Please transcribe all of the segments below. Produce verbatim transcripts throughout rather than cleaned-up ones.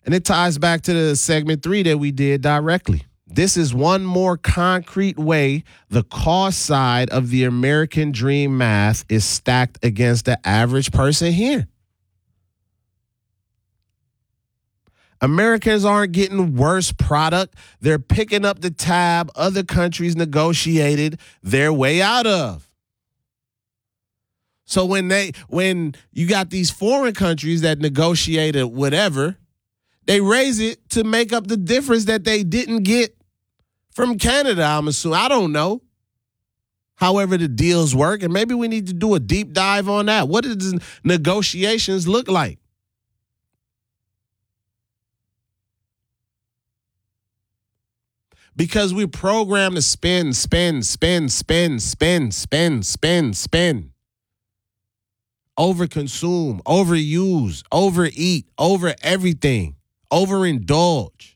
And it ties back to the segment three that we did directly. This is one more concrete way the cost side of the American dream math is stacked against the average person here. Americans aren't getting worse product. They're picking up the tab other countries negotiated their way out of. So when they when you got these foreign countries that negotiated whatever, they raise it to make up the difference that they didn't get from Canada, I'm assuming. I don't know. However the deals work, and maybe we need to do a deep dive on that. What does negotiations look like? Because we're programmed to spend, spend, spend, spend, spend, spend, spend, spend. Overconsume, overuse, overeat, over everything, overindulge.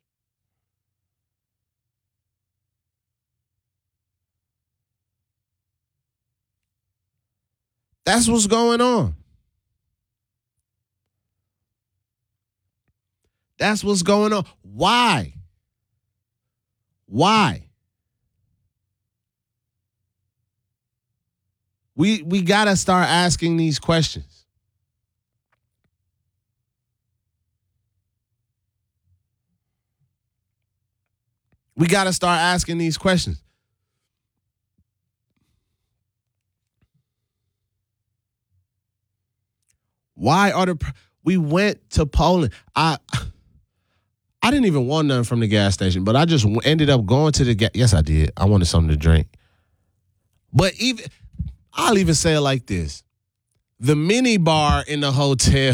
That's what's going on. That's what's going on. Why? Why? We we got to start asking these questions. We got to start asking these questions. Why are the we went to Poland? I I didn't even want nothing from the gas station, but I just ended up going to the gas. Yes, I did. I wanted something to drink. But even I'll even say it like this. The mini bar in the hotel,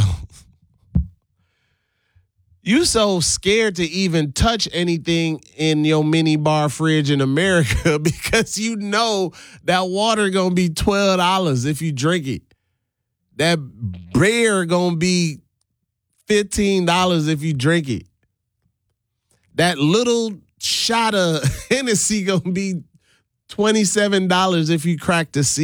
you so scared to even touch anything in your mini bar fridge in America because you know that water gonna be twelve dollars if you drink it. That beer gonna be fifteen dollars if you drink it. That little shot of Hennessy gonna be twenty-seven dollars if you crack the seal.